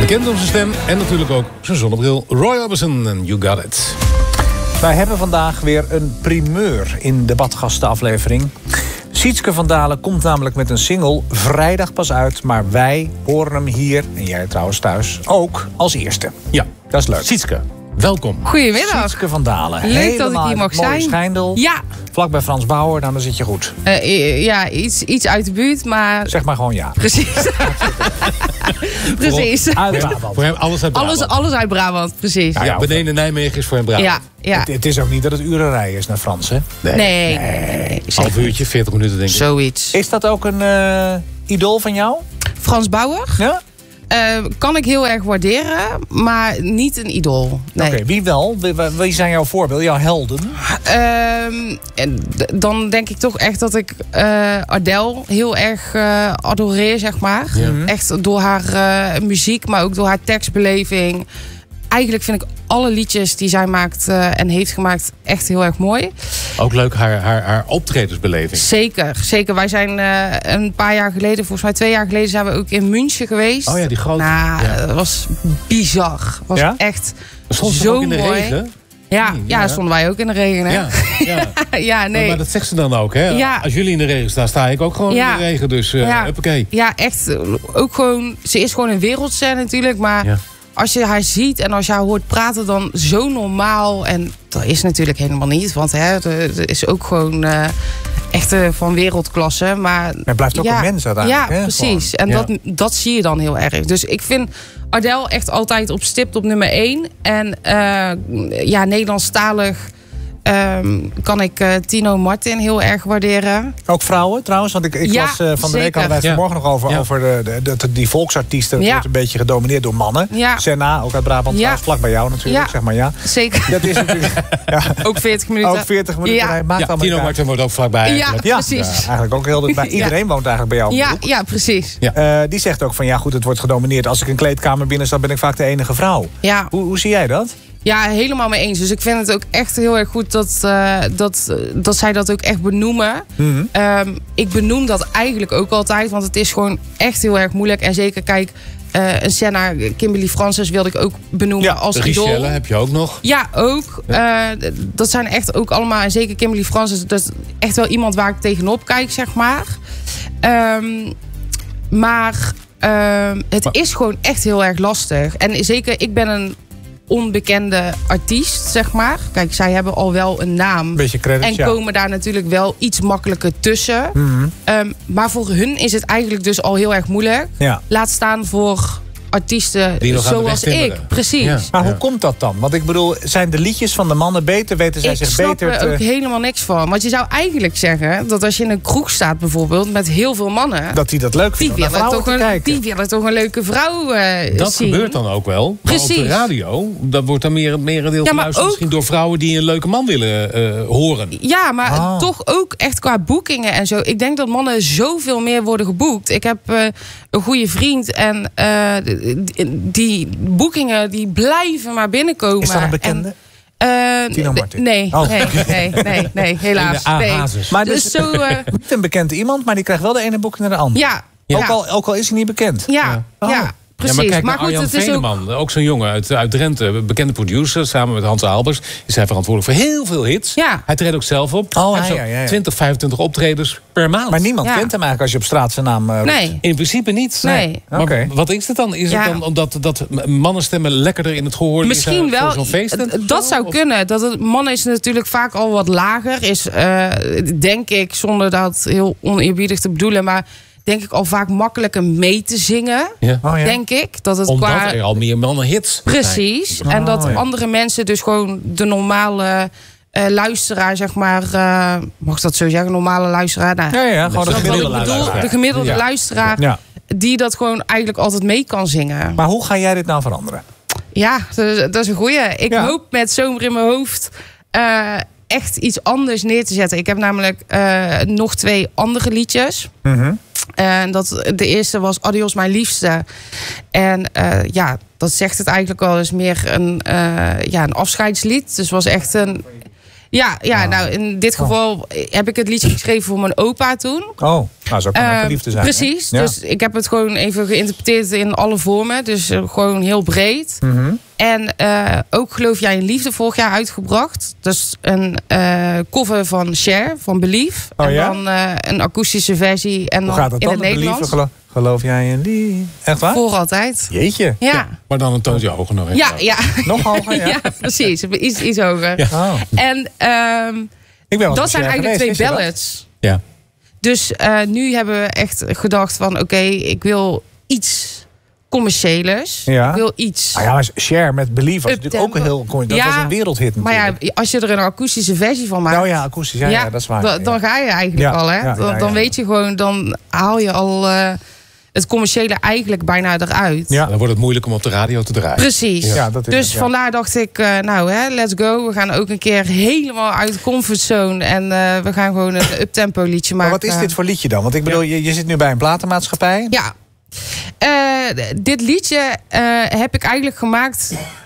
Je kent onze stem en natuurlijk ook zijn zonnebril. Roy Orbison en You Got It. Wij hebben vandaag weer een primeur in de Badgastenaflevering. Sietske van Dalen komt namelijk met een single vrijdag pas uit. Maar wij horen hem hier, en jij trouwens thuis, ook als eerste. Ja, dat is leuk. Sietske, welkom. Goedemiddag. Sietske van Dalen. Leuk helemaal dat ik hier mag zijn. Mooie Schijndel. Ja. Vlak bij Frans Bauer, nou, dan zit je goed. Ja, iets uit de buurt, maar... Zeg maar gewoon ja. Precies. Precies. Uit Brabant. Voor hem alles uit Brabant. Alles uit Brabant, precies. Ja, beneden Nijmegen is voor hem Brabant. Ja. Het is ook niet dat het uren rijden is naar Frans, hè? Nee. Half uurtje, 40 minuten denk ik. Zoiets. Is dat ook een idool van jou? Frans Bauer? Ja? Kan ik heel erg waarderen, maar niet een idool. Nee. Oké, wie wel? Wie zijn jouw voorbeelden, jouw helden? Dan denk ik toch echt dat ik Adele heel erg adoreer, zeg maar. Ja. Echt door haar muziek, maar ook door haar tekstbeleving. Eigenlijk vind ik alle liedjes die zij maakt en heeft gemaakt echt heel erg mooi. Ook leuk haar optredensbeleving. Zeker. Wij zijn een paar jaar geleden, volgens mij 2 jaar geleden, zijn we ook in München geweest. Oh ja, die grote. Dat was bizar. Was echt Stond ze zo ook in de mooi. regen? Ja, stonden wij ook in de regen. Hè? Ja. Nee. Maar dat zegt ze dan ook, hè? Ja. Als jullie in de regen staan, sta ik ook gewoon in de regen. Dus huppakee. Ja, echt. Ook gewoon, ze is gewoon een wereldster natuurlijk, maar... Ja. Als je haar ziet en als je haar hoort praten, dan zo normaal. En dat is natuurlijk helemaal niet. Want er is ook gewoon echt van wereldklasse. Maar hij blijft ook een mens uiteindelijk. Ja, precies. Gewoon. En dat zie je dan heel erg. Dus ik vind Adele echt altijd op nummer 1. En Nederlandstalig kan ik Tino Martin heel erg waarderen. Ook vrouwen trouwens? Want ik las van de week, hadden wij het vanmorgen nog over die volksartiesten. Het wordt een beetje gedomineerd door mannen. Ja. Senna, ook uit Brabant, vlak bij jou natuurlijk. Zeg maar ja. Zeker. Dat is natuurlijk... Ook 40 minuten. Ook 40 minuten. Hij maakt Tino Martin wordt ook vlakbij. Ja, precies. Ja, eigenlijk ook heel dichtbij. Iedereen woont eigenlijk bij jou. Ja, precies. Ja. Die zegt ook van ja goed, het wordt gedomineerd. Als ik een kleedkamer binnen sta, ben ik vaak de enige vrouw. Ja. Hoe zie jij dat? Ja, helemaal mee eens. Dus ik vind het ook echt heel erg goed dat zij dat ook echt benoemen. Mm-hmm. Ik benoem dat eigenlijk ook altijd, want het is gewoon echt heel erg moeilijk. En zeker, kijk, een Senna, Kimberly Francis wilde ik ook benoemen als idool. Richelle heb je ook nog. Ja, ook. Dat zijn echt ook allemaal, en zeker Kimberly Francis, dat is echt wel iemand waar ik tegenop kijk, zeg maar. Het is gewoon echt heel erg lastig. En zeker, ik ben een onbekende artiest, zeg maar. Kijk, zij hebben al wel een naam. Beetje credits, en komen daar natuurlijk wel iets makkelijker tussen. Mm-hmm. Maar voor hun is het eigenlijk dus al heel erg moeilijk. Ja. Laat staan voor artiesten zoals ik. Precies. Ja. Maar hoe komt dat dan? Want ik bedoel, zijn de liedjes van de mannen beter? Weten zij zich beter? Ik snap er ook helemaal niks van. Want je zou eigenlijk zeggen dat als je in een kroeg staat bijvoorbeeld met heel veel mannen, dat die dat leuk vinden. Die willen toch een leuke vrouw dat zien. Gebeurt dan ook wel. Precies. Maar op de radio, dat wordt dan meer het merendeel geluisterd misschien door vrouwen die een leuke man willen horen. Ja, maar toch ook echt qua boekingen en zo. Ik denk dat mannen zoveel meer worden geboekt. Ik heb een goede vriend en die boekingen die blijven maar binnenkomen. Is dat een bekende? Tino Martin? Nee, helaas. Maar dus niet een bekend iemand, maar die krijgt wel de ene boeking naar de andere. Ja. Ook al is hij niet bekend. Ja. Precies. Ja, maar kijk naar goed, Arjan het is Veneman, ook zo'n jongen uit Drenthe, bekende producer, samen met Hans Albers. Is hij verantwoordelijk voor heel veel hits. Ja. Hij treedt ook zelf op. Hij heeft 20, 25 optredens per maand. Maar niemand kent hem eigenlijk als je op straat zijn naam Nee. In principe niet. Nee. Maar wat is het dan? Is het dan omdat dat mannenstemmen lekkerder in het gehoor misschien wel. Zo'n feest? Dat zou kunnen. Mannen is natuurlijk vaak al wat lager. Is denk ik, zonder dat heel oneerbiedig te bedoelen, maar denk ik al vaak makkelijker mee te zingen. Ja. Denk ik. Dat het omdat er al meer mannenhits precies. zijn. En dat andere mensen dus gewoon de normale luisteraar, zeg maar. Mag ik dat zo zeggen? Normale luisteraar? Nou, gewoon de gemiddelde luisteraar. De gemiddelde luisteraar. Ja. Die dat gewoon eigenlijk altijd mee kan zingen. Maar hoe ga jij dit nou veranderen? Ja, dat is een goeie. Ik hoop met Zomer in mijn hoofd echt iets anders neer te zetten. Ik heb namelijk nog 2 andere liedjes. Mm-hmm. En de eerste was Adios mijn liefste. En dat zegt het eigenlijk al. Is meer een afscheidslied. Dus was echt een Ja, nou in dit geval heb ik het liedje geschreven voor mijn opa toen. Nou, zo kan het liefde zijn. Precies, dus ik heb het gewoon even geïnterpreteerd in alle vormen. Dus gewoon heel breed. Mm-hmm. En ook Geloof jij in liefde vorig jaar uitgebracht. Dat is een cover van Cher, van Believe. Dan een akoestische versie. En dan in het Nederlands. Geloof jij in die? Echt waar? Voor altijd. Jeetje. Ja. Maar dan een toontje hoger nog. Ja. Nog hoger, ja. Ja, precies. Iets hoger. Ja. Oh. En dat zijn eigenlijk twee ballads. Ja. Dus nu hebben we echt gedacht van oké, ik wil iets commerciëlers. Ja. Ik wil iets. Maar Cher met Believe was natuurlijk ook een heel... Dat was een wereldhit natuurlijk. Maar als je er een akoestische versie van maakt... Nou ja, akoestisch. Ja, dat is waar. Dan ga je eigenlijk al, hè. Dan weet je gewoon, dan haal je al het commerciële eigenlijk bijna eruit. Ja. Dan wordt het moeilijk om op de radio te draaien. Precies. Ja, dat is dus vandaar dacht ik, let's go. We gaan ook een keer helemaal uit de comfortzone. En we gaan gewoon een uptempo liedje maken. Maar wat is dit voor liedje dan? Want ik bedoel, je zit nu bij een platenmaatschappij. Ja. Dit liedje heb ik eigenlijk gemaakt